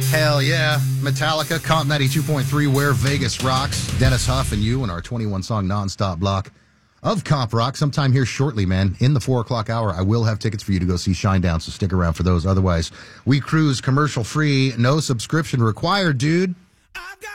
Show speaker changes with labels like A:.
A: Hell yeah. Metallica, Comp 92.3, Where Vegas Rocks. Dennis Huff and you in our 21-song nonstop block of Comp Rock. Sometime here shortly, man, in the 4 o'clock hour, I will have tickets for you to go see Shinedown, so stick around for those. Otherwise, we cruise commercial-free, no subscription required, dude.
B: I've got